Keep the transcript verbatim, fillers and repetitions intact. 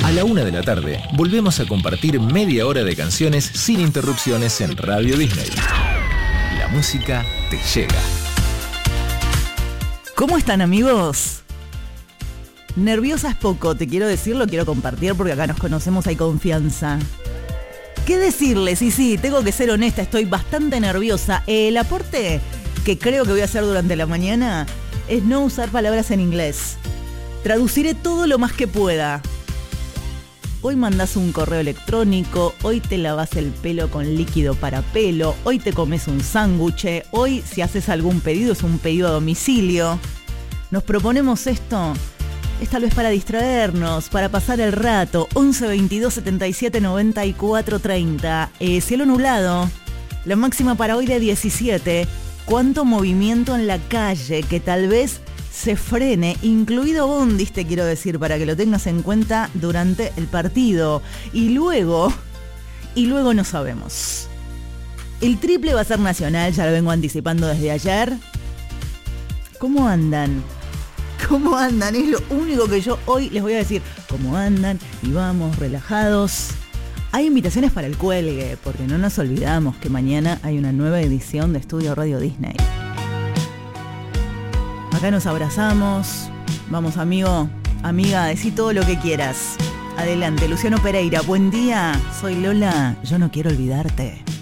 A la una de la tarde, volvemos a compartir media hora de canciones sin interrupciones en Radio Disney. La música te llega. ¿Cómo están, amigos? Nerviosa es poco, te quiero decir, lo quiero compartir porque acá nos conocemos, hay confianza. ¿Qué decirles? Y sí, tengo que ser honesta, estoy bastante nerviosa. El aporte que creo que voy a hacer durante la mañana es no usar palabras en inglés. Traduciré todo lo más que pueda. Hoy mandás un correo electrónico, hoy te lavas el pelo con líquido para pelo, hoy te comes un sándwich, hoy si haces algún pedido es un pedido a domicilio. Nos proponemos esto, es tal vez para distraernos, para pasar el rato. Once veintidós setenta y siete noventa y cuatro treinta. Eh, cielo nublado, la máxima para hoy de diecisiete. Cuánto movimiento en la calle que tal vez se frene, incluido bondis, te quiero decir, para que lo tengas en cuenta durante el partido. Y luego, y luego no sabemos. El triple va a ser nacional, ya lo vengo anticipando desde ayer. ¿Cómo andan? ¿Cómo andan? Es lo único que yo hoy les voy a decir. ¿Cómo andan? Y vamos, relajados. Hay invitaciones para el cuelgue, porque no nos olvidamos que mañana hay una nueva edición de Estudio Radio Disney. Acá nos abrazamos. Vamos, amigo, amiga, decí todo lo que quieras. Adelante, Luciano Pereira, buen día. Soy Lola, yo no quiero olvidarte.